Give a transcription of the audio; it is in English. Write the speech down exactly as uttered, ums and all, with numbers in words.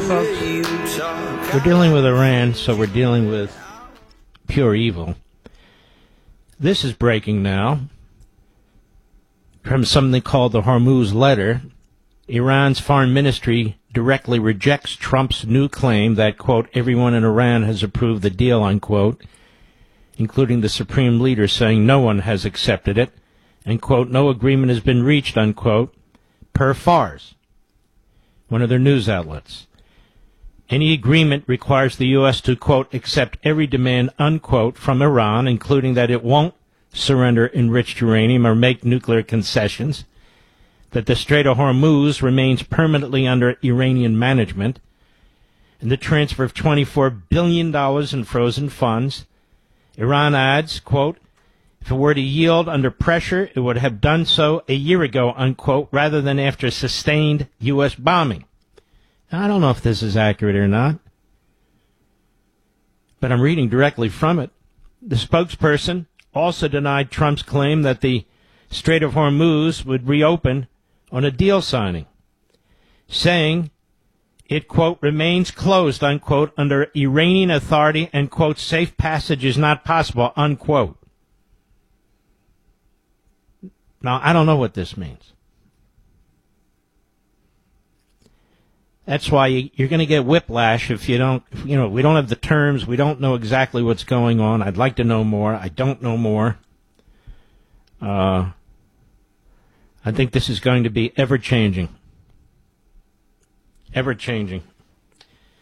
folks. We're dealing with Iran, so we're dealing with pure evil. This is breaking now from something called the Hormuz Letter. Iran's foreign ministry directly rejects Trump's new claim that, quote, everyone in Iran has approved the deal, unquote, including the supreme leader saying no one has accepted it, and, quote, no agreement has been reached, unquote, per Fars, one of their news outlets. Any agreement requires the U S to, quote, accept every demand, unquote, from Iran, including that it won't surrender enriched uranium or make nuclear concessions, that the Strait of Hormuz remains permanently under Iranian management, and the transfer of twenty-four billion dollars in frozen funds. Iran adds, quote, if it were to yield under pressure, it would have done so a year ago, unquote, rather than after sustained U S bombing. Now, I don't know if this is accurate or not, but I'm reading directly from it. The spokesperson also denied Trump's claim that the Strait of Hormuz would reopen on a deal signing, saying it, quote, remains closed, unquote, under Iranian authority and, quote, safe passage is not possible, unquote. Now, I don't know what this means. That's why you're going to get whiplash if you don't, you know, we don't have the terms. We don't know exactly what's going on. I'd like to know more. I don't know more. Uh, I think this is going to be ever-changing. Ever-changing.